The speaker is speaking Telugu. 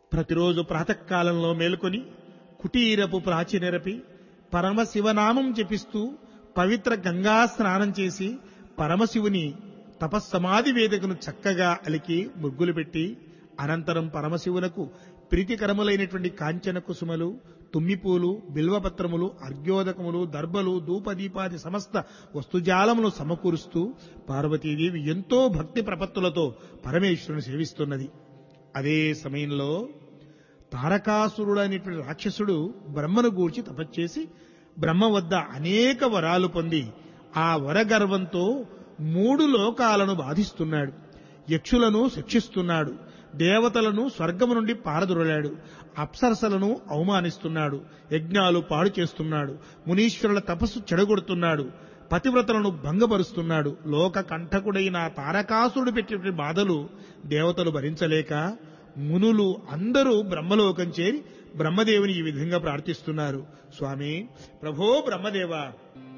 ప్రతిరోజు ప్రాతకాలంలో మేల్కొని కుటీరపు ప్రాచి నెరపి పరమశివనామం జపిస్తూ పవిత్ర గంగా స్నానం చేసి పరమశివుని తపస్సమాధి వేదికను చక్కగా అలికి ముగ్గులు పెట్టి అనంతరం పరమశివునకు ప్రీతికరములైనటువంటి కాంచన కుసుమలు, తుమ్మిపూలు, బిల్వపత్రములు, అర్ఘ్యోదకములు, దర్భలు, ధూపదీపాది సమస్త వస్తుజాలమును సమకూరుస్తూ పార్వతీదేవి ఎంతో భక్తి ప్రపత్తులతో పరమేశ్వరుని సేవిస్తున్నది. అదే సమయంలో తారకాసురుడు అనేటువంటి రాక్షసుడు బ్రహ్మను గూర్చి తపస్చేసి బ్రహ్మ వద్ద అనేక వరాలు పొంది ఆ వరగర్వంతో 3 లోకాలను బాధిస్తున్నాడు. యక్షులను శిక్షిస్తున్నాడు, దేవతలను స్వర్గము నుండి పారదొరలాడు, అప్సరసలను అవమానిస్తున్నాడు, యజ్ఞాలు పాడు చేస్తున్నాడు, మునీశ్వరుల తపస్సు చెడగొడుతున్నాడు, పతివ్రతలను భంగపరుస్తున్నాడు. లోక కంఠకుడైన తారకాసురుడు పెట్టిన బాధలు దేవతలు భరించలేక మునులు అందరూ బ్రహ్మలోకం చేరి బ్రహ్మదేవుని ఈ విధంగా ప్రార్థిస్తున్నారు. స్వామి, ప్రభో బ్రహ్మదేవ,